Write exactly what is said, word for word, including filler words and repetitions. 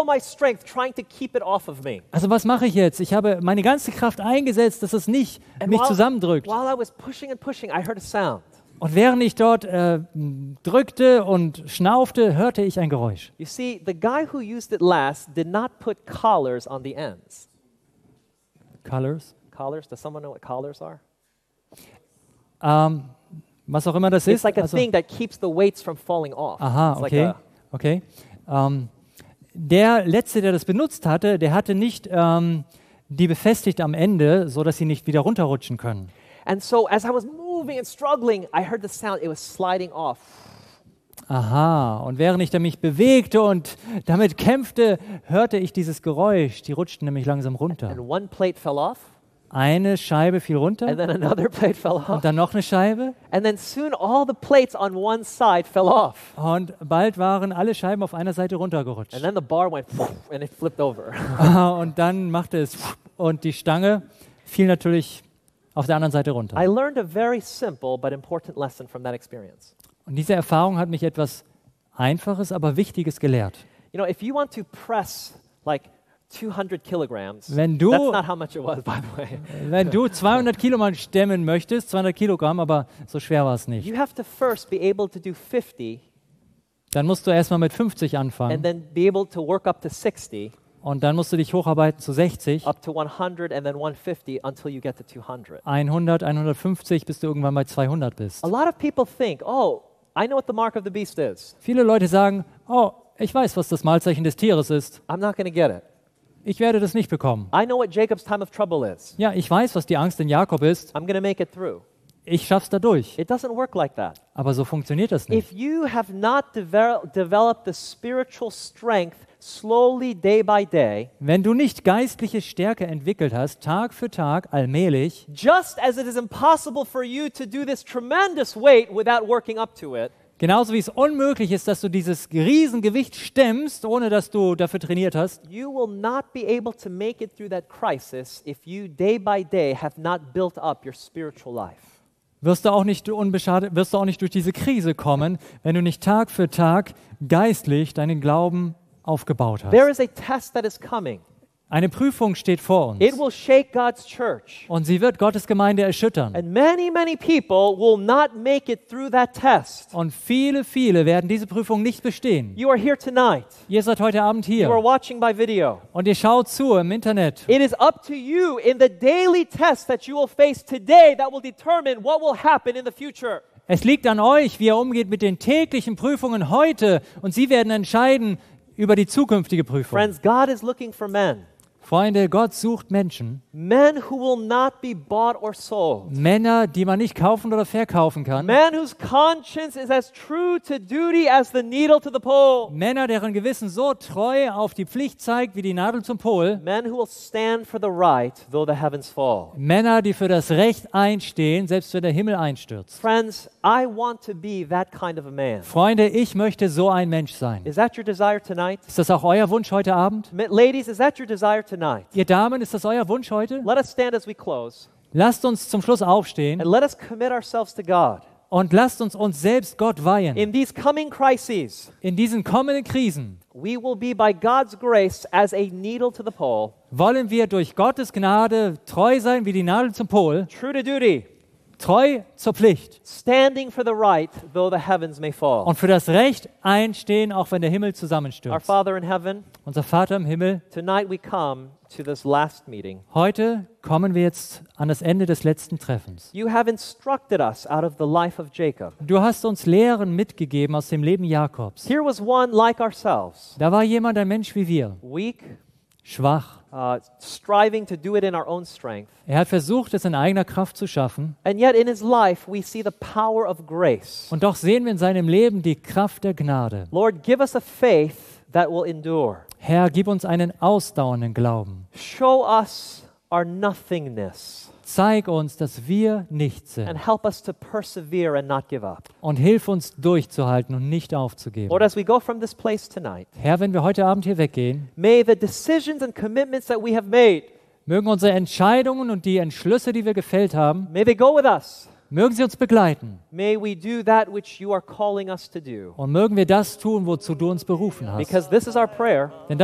my strength trying to keep it off of me. Also was mache ich jetzt? Ich habe meine ganze Kraft eingesetzt, dass es nicht And mich while, zusammendrückt. while I was pushing and pushing, I heard a sound. Und während ich dort äh, drückte und schnaufte, hörte ich ein Geräusch. You see, the guy who used it last did not put collars on the ends. Colors? Collars? Does someone know what collars are? Ähm, was auch immer das It's ist. like a Also, thing that keeps the weights from falling off. aha, It's like okay. a- okay. Ähm, der Letzte, der das benutzt hatte, der hatte nicht ähm, die befestigt am Ende, sodass sie nicht wieder runterrutschen können. And so as I was moving and struggling, I heard the sound. It was sliding off. Aha, und während ich da mich bewegte und damit kämpfte, hörte ich dieses Geräusch. Die rutschten nämlich langsam runter. And one plate fell off, Eine Scheibe fiel runter and then another plate fell off. und dann noch eine Scheibe. And then soon all the plates on one side fell off. Und bald waren alle Scheiben auf einer Seite And runtergerutscht. then the bar went and it flipped over. Und dann machte es und die Stange fiel natürlich auf der anderen Seite runter. I learned a very simple but important lesson from that experience. Und diese Erfahrung hat mich etwas Einfaches, aber Wichtiges gelehrt. You know, if you want to press like two hundred kilograms, Wenn du- that's not how much it was, by the way. Wenn du zweihundert Kilo mal stemmen möchtest, zweihundert Kilogramm, aber so schwer war es nicht, You have to first be able to do fifty dann musst du erstmal mit fünfzig and anfangen then be able to work up to sixty, und dann musst du dich hocharbeiten zu sechzig, up to one hundred, and then one fifty until you get to two hundred. hundert, hundertfünfzig, bis du irgendwann bei zweihundert bist. A lot of people think, oh, I know what the mark of the beast is. Viele Leute sagen, oh, ich weiß, was das Malzeichen des Tieres ist. I'm not going to get it. Ich werde das nicht bekommen. I know what Jacob's time of trouble is. Ja, ich weiß, was die Angst in Jakob ist. I'm going to make it through. Ich schaff's dadurch. It doesn't work like that. Aber so funktioniert das nicht. If you have not devel- developed the spiritual strength slowly day by day, Wenn du nicht geistliche Stärke entwickelt hast, Tag für Tag, allmählich, just as it is impossible for you to do this tremendous weight without working up to it, genauso wie es unmöglich ist, dass du dieses Riesengewicht stemmst, ohne dass du dafür trainiert hast, you will not be able to make it through that crisis if you day by day have not built up your spiritual life. wirst du auch nicht unbeschadet, wirst du auch nicht durch diese Krise kommen, wenn du nicht Tag für Tag geistlich deinen Glauben aufgebaut There hast. is a test that is coming. Eine Prüfung steht vor uns It will shake God's church. und sie wird Gottes Gemeinde erschüttern. And many, many people will not make it through that test. Und viele, viele werden diese Prüfung nicht bestehen. You are here tonight. Ihr seid heute Abend You are hier watching by video. und ihr schaut zu im Internet. It is up to you in the daily test that you will face today that will determine what will happen in the future. Es liegt an euch, wie ihr umgeht mit den täglichen Prüfungen heute und sie werden entscheiden über die zukünftige Prüfung. Friends, God is looking for men. Freunde, Gott sucht Menschen, Men who will not be bought or sold. Männer, die man nicht kaufen oder verkaufen kann. Men whose conscience is as true to duty as the needle to the pole. Männer, deren Gewissen so treu auf die Pflicht zeigt wie die Nadel zum Pol. Men who will stand for the right though the heavens fall. Männer, die für das Recht einstehen, selbst wenn der Himmel einstürzt. Friends, I want to be that kind of a man. Freunde, ich möchte so ein Mensch sein. Is that your desire tonight? Ist das auch euer Wunsch heute Abend? Ma- Ladies, is that your desire tonight? Ihr Damen, ist das euer Wunsch heute? Let us stand as we close Lasst uns zum Schluss aufstehen and let us commit ourselves to God. und lasst uns uns selbst Gott weihen. In these coming crises, In diesen kommenden Krisen we will be by God's grace as a needle to the pole, wollen wir durch Gottes Gnade treu sein wie die Nadel zum Pol, true to duty, treu zur Pflicht standing for the right though the heavens may fall. und für das Recht einstehen, auch wenn der Himmel Our zusammenstürzt. Father in heaven, Unser Vater im Himmel, tonight we come to this last meeting. heute kommen wir jetzt an das Ende des letzten Treffens. You have instructed us out of the life of Jacob. Du hast uns Lehren mitgegeben aus dem Leben Jakobs. Here was one like ourselves, Da war jemand, ein Mensch wie wir, weak, schwach. uh, striving to do it in our own strength. Er hat versucht, es in eigener Kraft zu schaffen. And yet in his life we see the power of grace. Und doch sehen wir in seinem Leben die Kraft der Gnade. Lord, give us a faith that will endure. Herr, gib uns einen ausdauernden Glauben. Show us our nothingness Zeig uns, dass wir nichts sind. and help us to persevere and not give up. Und hilf uns durchzuhalten und nicht aufzugeben. Lord, as we go from this place tonight, Herr, wenn wir heute Abend hier weggehen, may the decisions and commitments that we have made, mögen unsere Entscheidungen und die Entschlüsse, die wir gefällt haben, may they go with us. mögen sie uns begleiten. May we do that which you are calling us to do. Und mögen wir das tun, wozu du uns berufen hast. Because this is our prayer. Denn